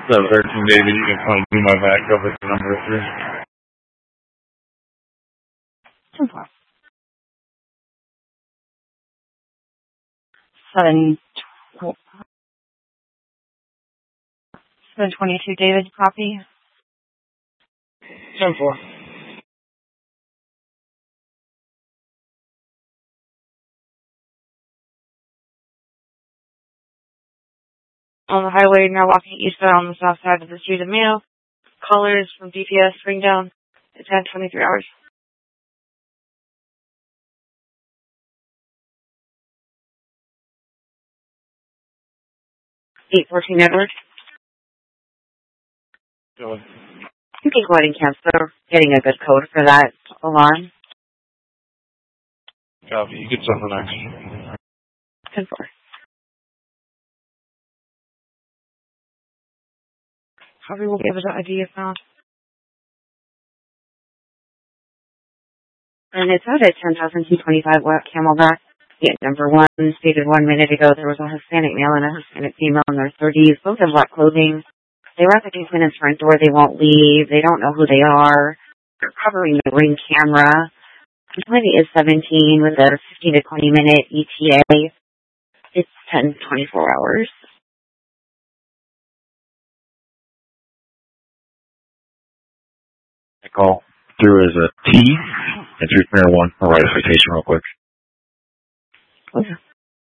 So 13, David, you can come do my backup at the number 3. 722, David, copy. 10-4. On the highway, now walking eastbound on the south side of the Street of Mayo. Callers from DPS, ring down. It's had 23 hours. 814 Edward. Go ahead. You can go ahead and cancel. Getting a good code for that alarm. Copy. You get something next. 10-4. Probably will be able to ID if not. And it's out at 10,225 West Camelback. Yeah, number 1, stated 1 minute ago, there was a Hispanic male and a Hispanic female in their 30s. Both have black clothing. They were at the defendant's front door. They won't leave. They don't know who they are. They're covering the ring camera. Complaint is 17 with a 15 to 20 minute ETA. It's 10-24 hours. I call through as a T and 3.1 for ratification real quick. Okay.